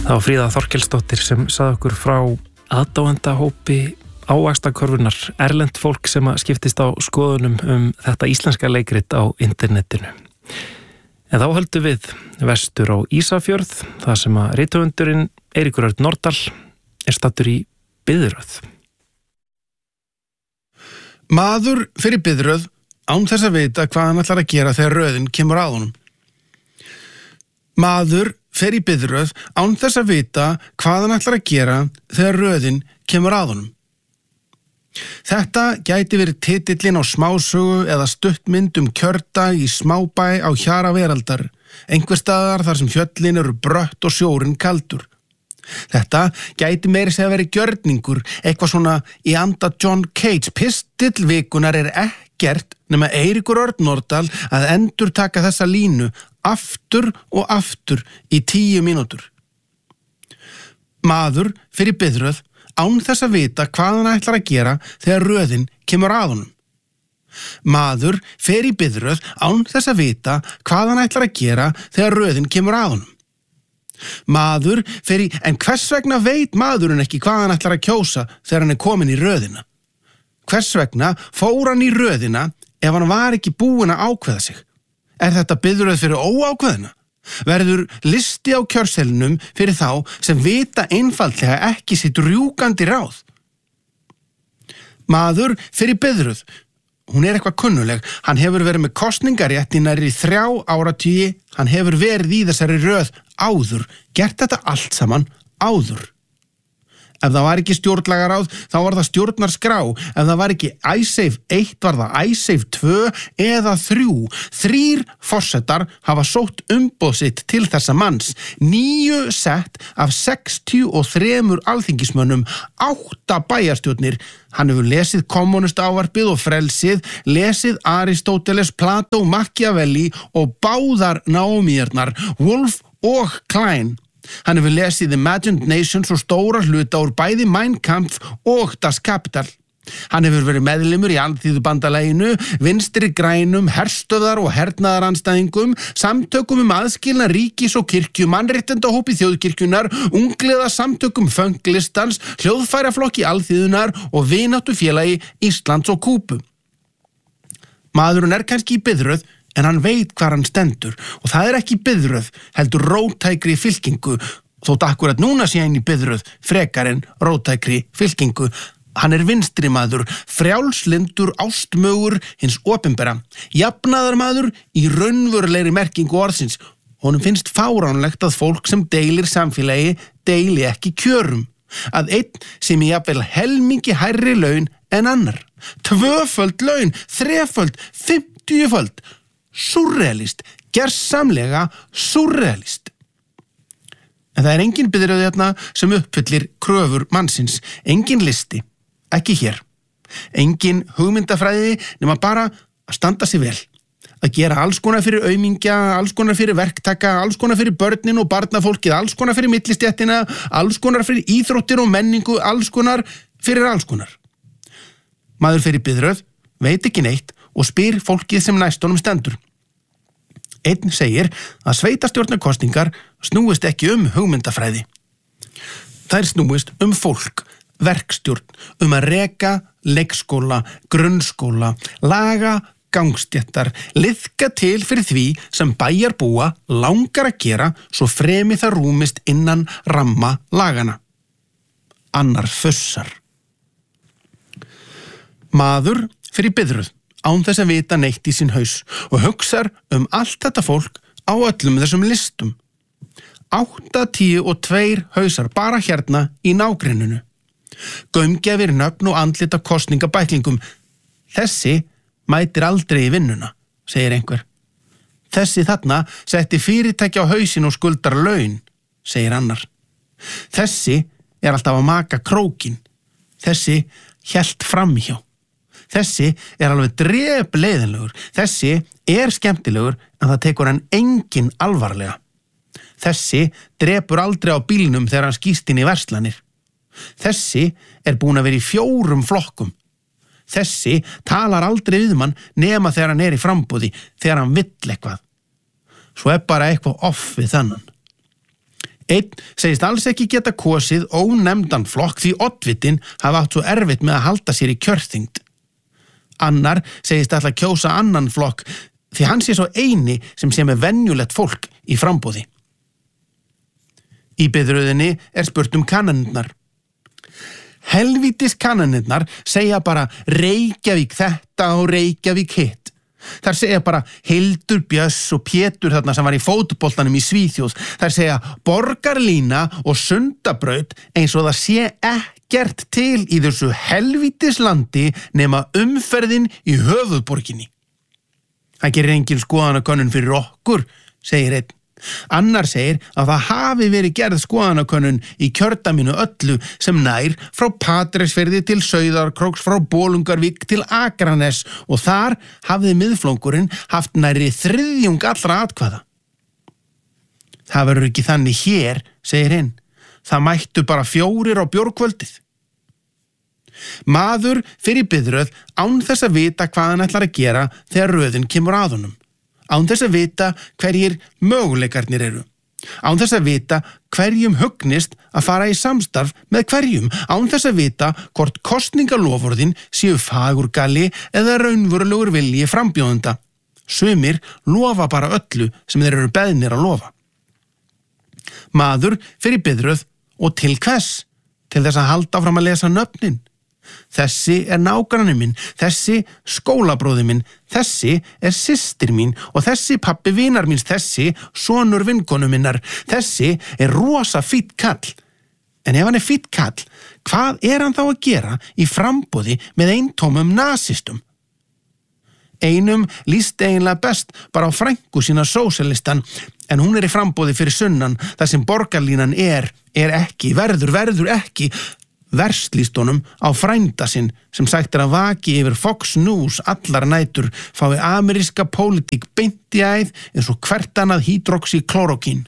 Það var Fríða Þorkelsdóttir sem sagði okkur frá aðdáendahópi ávaxtakörfunnar, erlent fólk sem skiptist á skoðunum þetta íslenska leikrit á internetinu. En þá höldum við vestur á Ísafjörð, þar sem rithöfundurinn Eiríkur Örn Norðdahl staddur í biðröð. Maður fyrir biðröð án þess að vita hvað hann ætlar að gera þegar röðin kemur að honum. Maður fer í biðröð án þess að vita hvað hann ætlar að gera þegar röðin kemur að honum. Þetta gæti verið titillinn á smásögu eða stuttmynd kjördag í smábæ á hjara veraldar, einhvers staðar þar sem fjöllin eru brött og sjórinn kaldur. Þetta gæti meiri segja verið gjörningur, eitthvað svona í anda John Cage. Pistill vikunar ekkert nema Eiríkur Örn Norðdahl að endurtaka þessa línu aftur og aftur í 10 mínútur. Maður fyrir biðröð án þess að vita hvað hann ætlar að gera þegar röðin kemur að honum. Maður fer í biðröð án þess að vita hvað hann ætlar að gera þegar röðin kemur að honum. Maður fer í, en hvers vegna veit maðurinn ekki hvað hann ætlar að kjósa þegar hann komin í röðina? Hvers vegna fór hann í röðina ef hann var ekki búinn að ákveða sig? Er þetta biðröð fyrir óákveðina? Verður listi á kjörseðlinum fyrir þá sem vita einfaldlega ekki sitt rjúkandi ráð? Maður fyrir biðröð. Hún eitthvað kunnuleg. Hann hefur verið með kosningarétt í nærri 3 áratugi. Hann hefur verið í þessari röð áður. Gert þetta allt saman áður. Ef það var ekki stjórnlagaráð, þá var það stjórnarskrá. Ef það var ekki Icesave 1, var það Icesave 2 eða 3. 3 forsetar hafa sótt umboð sitt til þessa manns. 9 sett af 63 alþingismönnum, 8 bæjarstjórnir. Hann hefur lesið kommunistávarpið og frelsið, lesið Aristóteles, Plató, Machiavelli og báðar Naomiarnar, Wolf og Klein. Hann hefur lesið Imagined Nations og stóra hluta úr bæði Mein Kampf og Das Kapital. Hann hefur verið meðlimur í Alþýðubandalaginu, Vinstri grænum, herstöðar og hernaðaranstæðingum, samtökum aðskilnað ríkis og kirkju, mannréttindahópi þjóðkirkjunnar, ungliða samtökum fönglistans, hljóðfæraflokki Alþýðunar og vináttufélagi Íslands og Kúbu. Maðurinn kannski í biðröð, en hann veit hvar hann stendur og það ekki biðröð, heldur róttækri fylkingu, þótt akkurat núna sé hann í biðröð frekar en róttækri fylkingu. Hann vinstri maður, frjálslyndur ástmögur hins opinbera, jafnaðarmaður í raunverulegri merkingu orðsins. Honum finnst fáránlegt að fólk sem deilir samfélagi deili ekki kjörum, að einn sem í jafnvel helmingi hærri laun en annar, 2-föld laun, 3-föld, 50-föld. Surrealist, gersamlega surrealist. En það engin biðröð hérna sem uppfyllir kröfur mannsins, engin listi, ekki hér. Engin hugmyndafræði nema bara að standa sig vel, að gera alls konar fyrir aumingja, alls konar fyrir verktaka, alls konar fyrir börnin og barnafólkið, alls konar fyrir millistéttina, alls konar fyrir íþróttir og menningu, alls konar fyrir alls konar. Maður fyrir biðröð, veit ekki neitt og spyr fólkið sem næst honum stendur. Einn segir að sveitarstjórnarkosningar snúist ekki hugmyndafræði. Þær snúist fólk, verkstjórn, að reka leikskóla, grunnskóla, laga gangstéttar, liðka til fyrir því sem bæjarbúa langar að gera svo fremi það rúmist innan ramma lagana. Annar fussar. Maður fyrir biðröð án þess að vita neitt í sinn haus og hugsar allt þetta fólk á öllum þessum listum. 8, 10 og 2 hausar bara hérna í nágrenninu. Gaumgjafir nöfn og andlit af kosningabæklingum. Þessi mætir aldrei í vinnuna, segir einhver. Þessi þarna setti fyrirtæki á hausinn og skuldar laun, segir annar. Þessi alltaf að maka krókin. Þessi hélt framhjá. Þessi alveg drepleiðinlegur. Þessi skemmtilegur en það tekur hann enginn alvarlega. Þessi drepur aldrei á bílnum þegar hann skýst inn í verslanir. Þessi búinn að vera í 4 flokkum. Þessi talar aldrei við mann nema þegar hann í framboði, þegar hann vill eitthvað. Svo bara eitthvað off við þannan. Einn segist alls ekki geta kosið ónefndan flokk því oddvitinn hafa átt svo erfitt með að halda sér í kjörþyngd. Annar segist ætla að kjósa annan flokk því hann sé svo eini sem sé með venjulegt fólk í framboði. Í biðröðinni spurt kannanirnar. Helvítis kannanirnar segja bara Reykjavík þetta og Reykjavík hitt. Þær segja bara Hildur, Bjöss og Pétur þarna sem var í fótboltanum í Svíþjóð. Þær segja borgarlína og Sundabraut eins og það sé ekkert til í þessu helvítis landi nema umferðin í höfuðborginni. Það gerir engin skoðanakönnun fyrir okkur, segir einn. Annar segir að það hafi verið gerð skoðanakönnun í kjördæminu öllu sem nær frá Patreksfirði til Sauðárkróks, frá Bolungarvík til Akranes og þar hafði miðflokkurinn haft nærri þriðjung allra atkvæða. Það verður ekki þannig hér, segir hinn. Það mættu bara 4 á bjórkvöldið. Maður fer í biðröð án þess að vita hvað hann ætlar að gera þegar röðin kemur að honum. Án þess að vita hverjir möguleikarnir eru. Án þess að vita hverjum hugnist að fara í samstarf með hverjum. Án þess að vita hvort kosningaloforðin séu fagurgali eða raunverulegur vilji frambjóðenda. Sumir lofa bara öllu sem þeir eru beðnir að lofa. Maður fer í biðröð og til hvers? Til þess að halda áfram að lesa nöfnin. Þessi nágranni minn, þessi skólabróði minn, þessi systir mín og þessi pabbi vinar míns, þessi sonur vinkonu minnar, þessi rosa fínn kall. En ef hann fínn kall, hvað hann þá að gera í framboði með eintómum nasistum? Einum líst eiginlega best bara á frænku sína sósíalistan, en hún í framboði fyrir sunnan þar sem borgarlínan ekki, verður ekki. Verst líst honum á frænda sinn sem sagt að vaki yfir Fox News allar nætur, fái ameríska pólitík beint í æð eins og hvert annað hydroxyklórókín.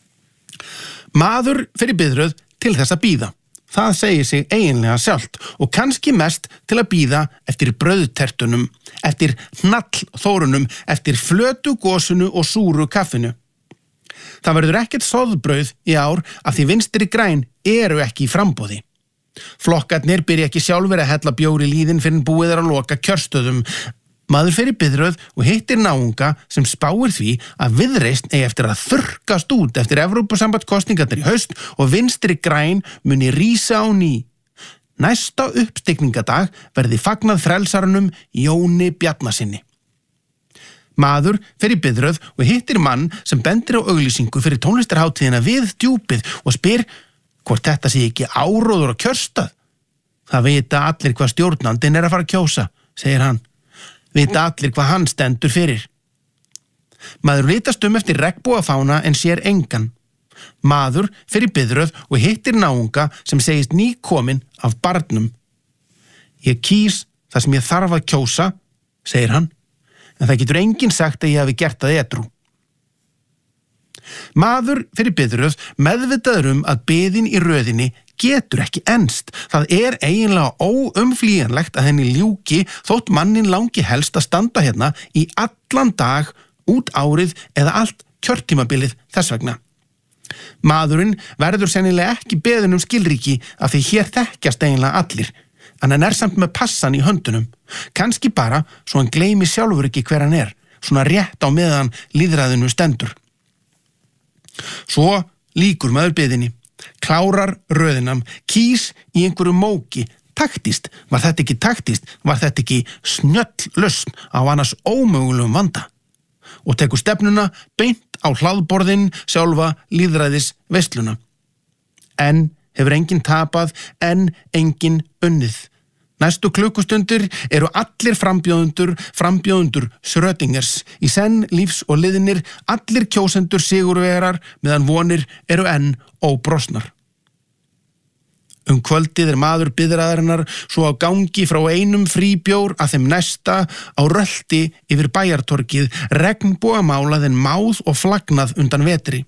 Maður fer í biðröð til þess að bíða. Það segir sig eiginlega sjálft og kannski mest til að bíða eftir brauðtertunum, eftir hnallþórunum, eftir flötu gósunu og súru kaffinu. Það verður ekkert soðbrauð í ár af því Vinstri græn eru ekki í framboði. Flokkarnir byrja ekki sjálfur að hella bjór í líðin fyrir búið að loka kjörstöðum. Maður fer í biðröð og hittir náunga sem spáir því að Viðreisn eigi eftir að þurrkast út eftir Evrópusambandskosningarnar í haust og Vinstri græn muni rísa á ný. Næsta uppstigningadag verði fagnað frelsarunum Jóni Bjarnasyni. Maður fer í biðröð og hittir mann sem bendir á auglýsingu fyrir tónlistarhátíðina Við djúpið og spyr hvort þetta sé ekki áróður á kjörstað. Það vita allir hvað stjórnandinn að fara að kjósa, segir hann. Vita allir hvað hann stendur fyrir. Maður litast eftir regnbogafána en sér engan. Maður fer í biðröð og hittir náunga sem segist nýkominn af barnum. Ég kýs það sem ég þarf að kjósa, segir hann, en það getur enginn sagt að ég hafi gert það edrú. Maður fer í biðröð meðvitaður að biðin í röðinni getur ekki enst. Það eiginlega óumflýjanlegt að henni ljúki þótt mannin langi helst að standa hérna í allan dag, út árið eða allt kjörtímabilið þess vegna. Maðurinn verður sennilega ekki beðinn skilríki af því hér þekkjast eiginlega allir, en hann samt með passan í höndunum. Kannski bara svo hann gleymi sjálfur ekki hver hann svona rétt á meðan lýðræðinu stendur. Svo líkur maður biðinni, klárar röðinam, kýs í einhverju móki. Taktist, var þetta ekki taktist, var þetta ekki snjöll lausn á annars ómögulegum vanda? Og tekur stefnuna beint á hlaðborðin sjálfa lýðræðis veisluna. En hefur enginn tapað, en enginn unnið. Næstu klukkustundir eru allir frambjóðendur Schrödingers, í senn lífs og liðnir, allir kjósendur sigurvegarar meðan vonir eru enn óbrostnar. Kvöldið maður biðraðarinnar svo á gangi frá einum fríbjór að þeim næsta á rölti yfir bæjartorkið, regnbogamálað en máð og flagnað undan vetri.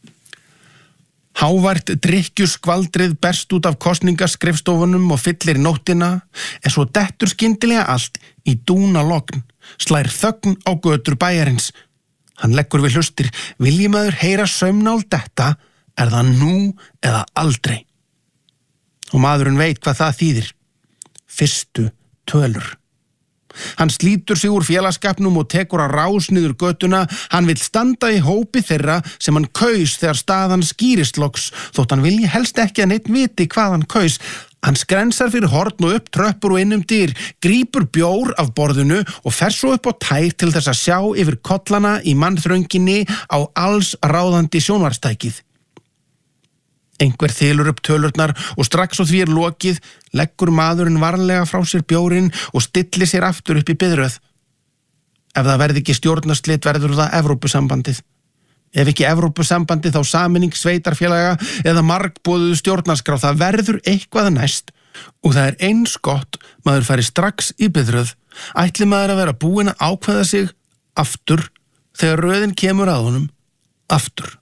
Hávært drykkjuskvaldrið berst út af kosningaskrifstofunum og fyllir nóttina, en svo dettur skyndilega allt í dúna logn, slær þögn á götur bæjarins. Hann leggur við hlustir, vilji maður heyra saumnál detta, Er það nú eða aldrei? Og maðurinn veit hvað það þýðir. Fyrstu tölur. Hann slítur sig úr félagsskapnum og tekur að rás niður götuna. Hann vill standa í hópi þeirra sem hann kaus þegar staðan skýrist loks, þótt hann vilji helst ekki að neitt viti hvað hann kaus. Hann skrensar fyrir horn og upp tröppur og inn dyr, grípur bjór af borðinu og fer svo upp á tær til þess að sjá yfir kollana í mannþrönginni á alls ráðandi sjónvarstækið. Einhver þylur upp tölurnar og strax á því lokið leggur maðurinn varlega frá sér bjórinn og stillir sér aftur upp í biðröð. Ef það verði ekki stjórnarslit verður það Evrópusambandið. Ef ekki Evrópusambandið þá sameining sveitarfélaga eða margboðuð stjórnarskrá, það verður eitthvað næst og það eins gott maður fari strax í biðröð. Ætli maður að vera búinn að ákveða sig aftur þegar röðin kemur að honum aftur.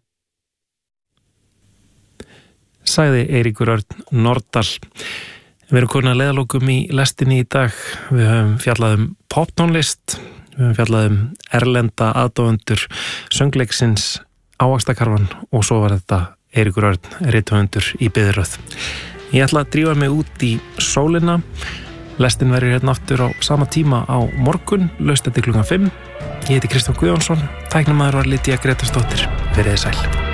Sagði Eiríkur Örn Norðdal. Við erum komin að leiðalokum í lestinni í dag. Við höfum fjallað poptónlist, við höfum fjallað erlenda aðdáendur söngleiksins Ávaxtakarfan og svo var þetta Eiríkur Örn rithöfundur í biðröð. Ég ætla að drífa mig út í sólina. Lestin verður hérna aftur á sama tíma á morgun, laust eftir 5:00. Ég heiti Kristján Guðjónsson, tæknamaður var Lydía Grétarsdóttir. Verið þið sæl.